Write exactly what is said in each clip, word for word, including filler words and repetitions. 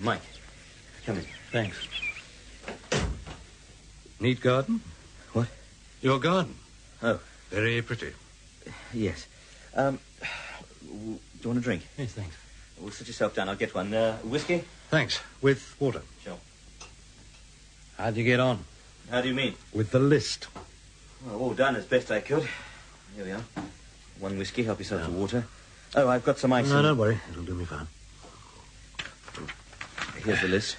Mike, come in. Thanks. Neat garden? What? Your garden. Oh. Very pretty. Yes. Um, do you want a drink? Yes, thanks. Well, sit yourself down. I'll get one. Uh, whiskey? Thanks. With water. Sure. How'd you get on? How do you mean? With the list. Well, all done as best I could. Here we are. One whiskey, help yourself to water. Oh, I've got some ice. No, in... don't worry. It'll do me fine. Here's the list.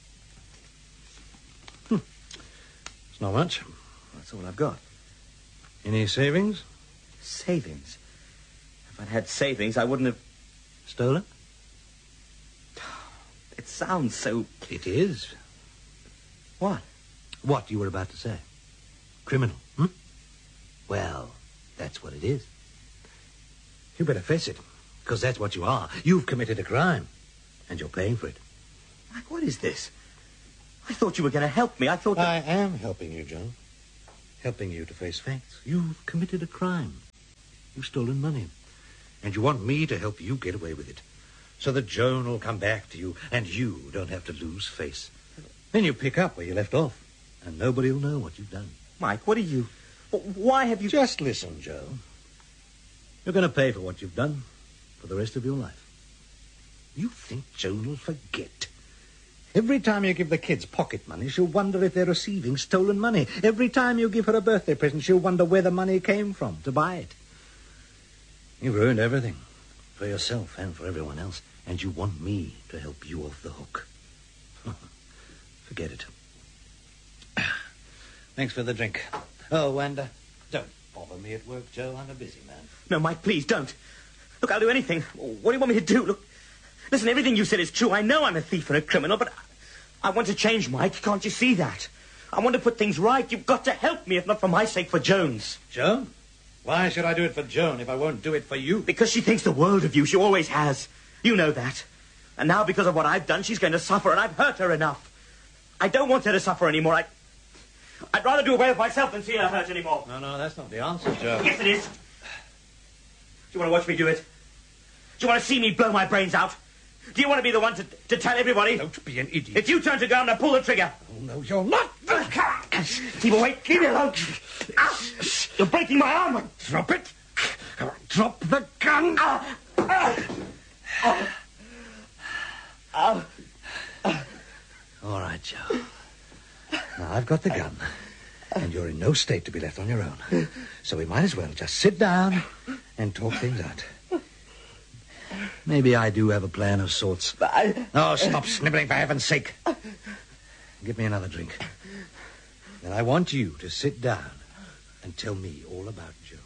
Hmm. It's not much. That's all I've got. Any savings? Savings? If I'd had savings, I wouldn't have... Stolen? It sounds so... It is. What? What you were about to say. Criminal, hmm? Well, that's what it is. You better face it, because that's what you are. You've committed a crime, and you're paying for it. Mike, what is this? I thought you were going to help me. I thought that... I am helping you, John. Helping you to face facts. You've committed a crime. You've stolen money. And you want me to help you get away with it. So that Joan will come back to you, and you don't have to lose face. Then you pick up where you left off, and nobody will know what you've done. Mike, what are you... Why have you... Just listen, Joe. You're going to pay for what you've done for the rest of your life. You think Joan will forget? Every time you give the kids pocket money, she'll wonder if they're receiving stolen money. Every time you give her a birthday present, she'll wonder where the money came from to buy it. You've ruined everything, for yourself and for everyone else, and you want me to help you off the hook. Forget it. Thanks for the drink. Oh, and uh, don't bother me at work, Joe. I'm a busy man. No, Mike, please, don't. Look, I'll do anything. What do you want me to do? Look, listen, everything you said is true. I know I'm a thief and a criminal, but I want to change, Mike. Can't you see that? I want to put things right. You've got to help me, if not for my sake, for Joan's. Joan? Why should I do it for Joan if I won't do it for you? Because she thinks the world of you. She always has. You know that. And now, because of what I've done, she's going to suffer, and I've hurt her enough. I don't want her to suffer anymore. I... I'd rather do away with myself than see her hurt anymore. No, no, that's not the answer, Joe. Yes, it is. Do you want to watch me do it? Do you want to see me blow my brains out? Do you want to be the one to, to tell everybody? Don't be an idiot. It's you turn to go and pull the trigger. Oh, no, you're not. Keep away. Leave me alone. You're breaking my arm. Drop it. Drop the gun. Ah. Ah. Ah. Ah. Ah. All right, Joe. Now, I've got the gun, and you're in no state to be left on your own. So we might as well just sit down and talk things out. Maybe I do have a plan of sorts. I... Oh, stop snibbling, for heaven's sake. Give me another drink. Then I want you to sit down and tell me all about Joe.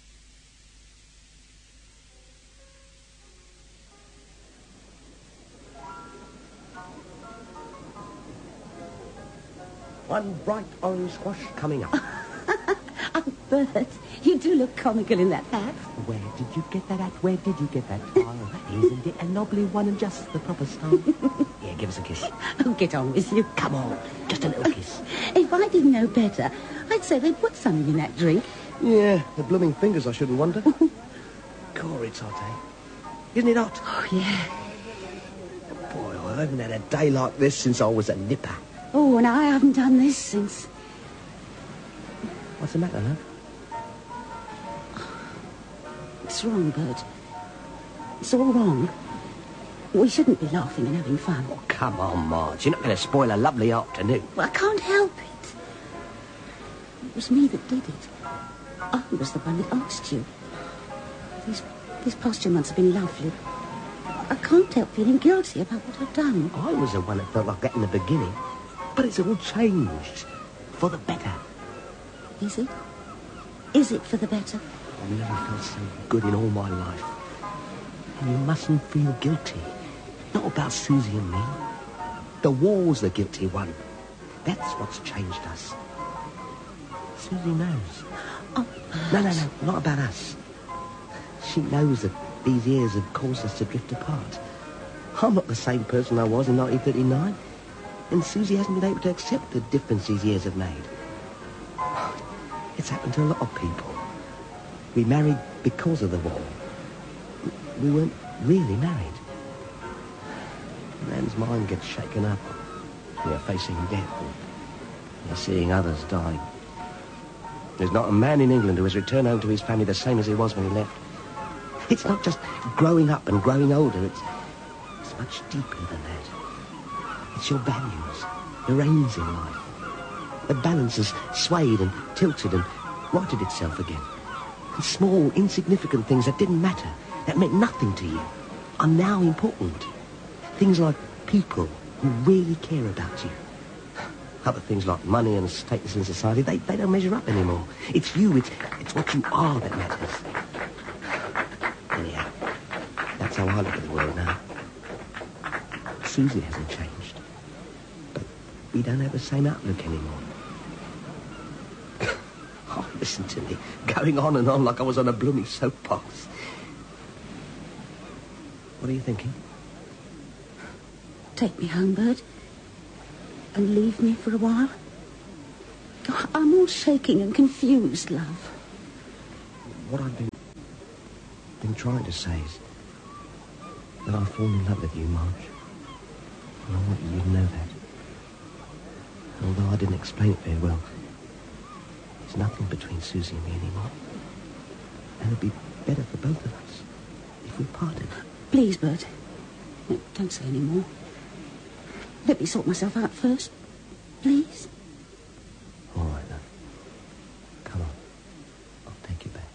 One bright orange squash coming up. Oh, Bert, you do look comical in that hat. Where did you get that hat? Where did you get that? Oh, isn't it a knobbly one and just the proper style? Here, give us a kiss. Oh, get on with you. Come on, just a little kiss. If I didn't know better, I'd say they put something in that drink. Yeah, the blooming fingers, I shouldn't wonder. Cool, it's hot, eh? Isn't it hot? Oh, yeah. Boy, I haven't had a day like this since I was a nipper. Oh, and I haven't done this since... What's the matter, love? It's wrong, Bert. It's all wrong. We shouldn't be laughing and having fun. Oh, come on, Marge. You're not going to spoil a lovely afternoon. Well, I can't help it. It was me that did it. I was the one that asked you. These, these past two months have been lovely. I can't help feeling guilty about what I've done. I was the one that felt like that in the beginning. But it's all changed. For the better. Is it? Is it for the better? I've never felt so good in all my life. And you mustn't feel guilty. Not about Susie and me. The war's the guilty one. That's what's changed us. Susie knows. Oh, no, no, no, not about us. She knows that these years have caused us to drift apart. I'm not the same person I was in nineteen thirty-nine. And Susie hasn't been able to accept the difference these years have made. It's happened to a lot of people. We married because of the war. We weren't really married. A man's mind gets shaken up when you're facing death and you're seeing others dying. There's not a man in England who has returned home to his family the same as he was when he left. It's not just growing up and growing older. It's, it's much deeper than that. It's your values, your aims in life. The balance has swayed and tilted and righted itself again. And small, insignificant things that didn't matter, that meant nothing to you, are now important. Things like people who really care about you. Other things like money and status in society, they, they don't measure up anymore. It's you, it's, it's what you are that matters. Anyhow, that's how I look at the world now. Susie hasn't changed. But we don't have the same outlook anymore. Oh, listen to me, going on and on like I was on a blooming soapbox. What are you thinking? Take me home, Bert. And leave me for a while. Oh, I'm all shaking and confused, love. What I've been, been trying to say is that I've fallen in love with you, Marge. And I want you to know that. Although I didn't explain it very well, there's nothing between Susie and me anymore. And it'd be better for both of us if we parted. Please, Bert. No, don't say any more. Let me sort myself out first. Please. All right, then. Come on. I'll take you back.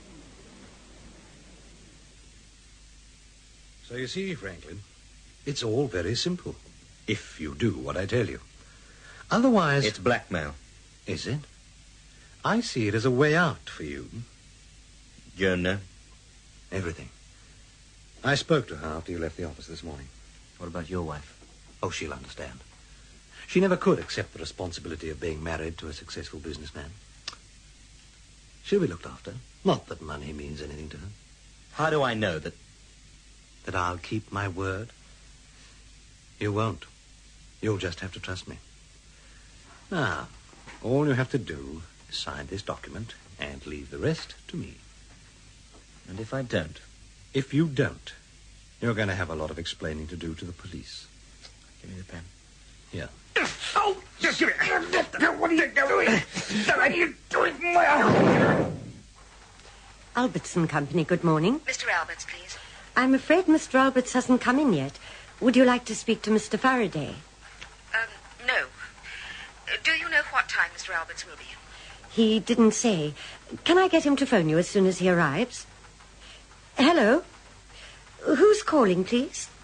So you see, Franklin, it's all very simple, if you do what I tell you. Otherwise... It's blackmail. Is it? I see it as a way out for you. You know? Everything. I spoke to her after you left the office this morning. What about your wife? Oh, she'll understand. She never could accept the responsibility of being married to a successful businessman. She'll be looked after. Not that money means anything to her. How do I know that... That I'll keep my word? You won't. You'll just have to trust me. Now, all you have to do is sign this document and leave the rest to me. And if I don't? If you don't, you're going to have a lot of explaining to do to the police. Give me the pen. Here. Oh, just give it. What are you doing? What are you doing? Albertson Company, good morning. Mister Alberts, please. I'm afraid Mister Alberts hasn't come in yet. Would you like to speak to Mister Faraday? Um, no. Uh, do you know what time Mister Alberts will be in? He didn't say. Can I get him to phone you as soon as he arrives? Hello? Who's calling, please?